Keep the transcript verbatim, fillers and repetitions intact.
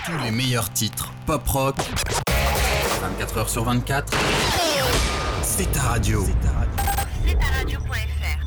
Tous les meilleurs titres pop-rock, vingt-quatre heures sur vingt-quatre, c'est ta radio. C'est ta radio. c'est ta radio point f r.